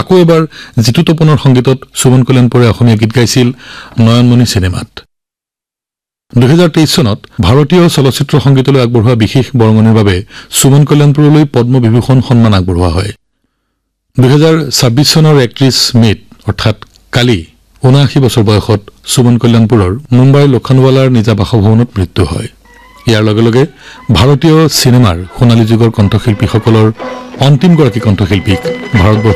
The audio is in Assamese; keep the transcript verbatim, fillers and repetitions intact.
আকৌ এবাৰ জিতু তপনৰ সংগীতত সুমন কল্যাণপুৰে অসমীয়া গীত গাইছিল নয়নমণি চিনেমাত। দুহেজাৰ তেইছ চনত ভাৰতীয় চলচ্চিত্ৰ সংগীতলৈ আগবঢ়োৱা বিশেষ বৰঙণিৰ বাবে সুমন কল্যাণপুৰলৈ পদ্মবিভূষণ সন্মান আগবঢ়োৱা হয়। দুহেজাৰ ছাব্বিছ চনৰ একত্ৰিছ মে'ত অৰ্থাৎ কালি ঊনাশী বছৰ বয়সত সুমন কল্যাণপুৰৰ মুম্বাইৰ লোখণ্ডৱালাৰ নিজা বাসভৱনত মৃত্যু হয়। ইয়াৰ লগে লগে ভাৰতীয় চিনেমাৰ সোণালী যুগৰ কণ্ঠশিল্পীসকলৰ অন্তিমগৰাকী কণ্ঠশিল্পীক ভাৰতবৰ্ষ